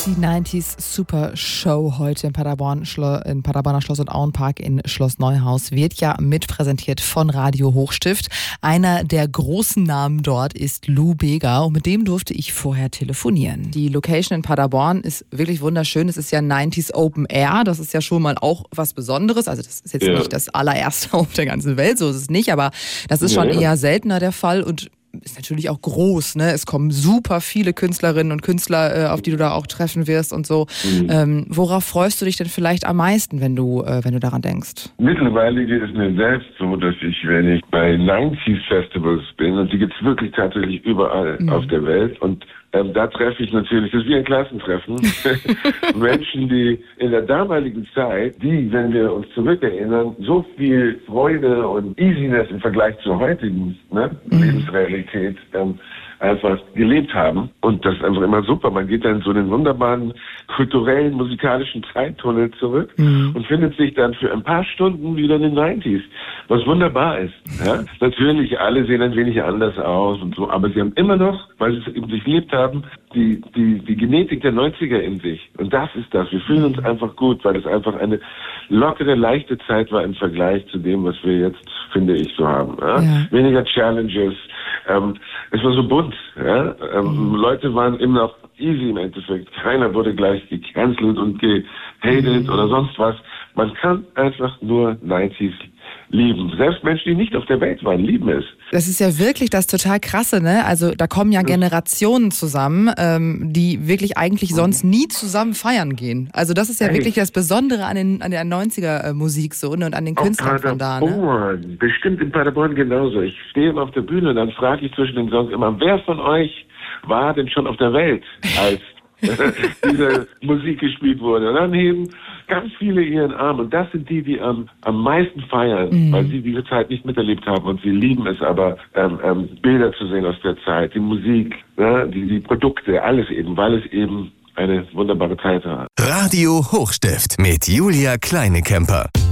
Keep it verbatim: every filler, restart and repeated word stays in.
Die neunziger Super Show heute in Paderborn, Schlo- in Paderborner Schloss und Auenpark in Schloss Neuhaus wird ja mitpräsentiert von Radio Hochstift. Einer der großen Namen dort ist Lou Bega und mit dem durfte ich vorher telefonieren. Die Location in Paderborn ist wirklich wunderschön. Es ist ja neunziger Open Air, das ist ja schon mal auch was Besonderes. Also das ist jetzt ja. nicht das allererste auf der ganzen Welt, so ist es nicht, aber das ist schon ja, ja. eher seltener der Fall und ist natürlich auch groß, ne? Es kommen super viele Künstlerinnen und Künstler, äh, auf die du da auch treffen wirst und so. Mhm. Ähm, worauf freust du dich denn vielleicht am meisten, wenn du, äh, wenn du daran denkst? Mittlerweile geht es mir selbst so, dass ich, wenn ich bei neunziger Festivals bin, und die gibt es wirklich tatsächlich überall mhm. auf der Welt, und ähm, da treffe ich natürlich, das ist wie ein Klassentreffen, Menschen, die in der damaligen Zeit, die, wenn wir uns zurückerinnern, so viel Freude und Easiness im Vergleich zur heutigen ne, mhm. Lebensrealität ähm, einfach gelebt haben. Und das ist einfach immer super. Man geht dann in so einen wunderbaren kulturellen, musikalischen Zeittunnel zurück mhm. und findet sich dann für ein paar Stunden wieder in den neunziger, was wunderbar ist. Ja? Natürlich, alle sehen ein wenig anders aus und so, aber sie haben immer noch, weil sie es eben durchlebt haben, die, die, die Genetik der neunziger in sich. Und das ist das. Wir fühlen uns einfach gut, weil es einfach eine lockere, leichte Zeit war im Vergleich zu dem, was wir jetzt, finde ich, so haben. Ja? Ja. Weniger Challenges. Ähm, es war so bunt. Ja? Ähm, mhm. Leute waren immer noch easy im Endeffekt. Keiner wurde gleich gecancelt und gehatet mhm. oder sonst was. Man kann einfach nur neunziger lieben. Selbst Menschen, die nicht auf der Welt waren, lieben es. Das ist ja wirklich das total Krasse, ne? Also da kommen ja Generationen zusammen, ähm, die wirklich eigentlich sonst nie zusammen feiern gehen. Also das ist ja hey. wirklich das Besondere an, den, an der neunziger Musik so, ne? Und an den Künstlern von da. Ne? Bestimmt in Paderborn genauso. Ich stehe immer auf der Bühne und dann frage ich zwischen den Songs immer, wer von euch war denn schon auf der Welt, als diese Musik gespielt wurde? Und dann heben ganz viele ihren Arm. Und das sind die, die am, am meisten feiern, mhm. weil sie diese Zeit nicht miterlebt haben. Und sie lieben es aber, ähm, ähm, Bilder zu sehen aus der Zeit, die Musik, ne, die, die Produkte, alles eben, weil es eben eine wunderbare Zeit war. Radio Hochstift mit Julia Kleinekemper.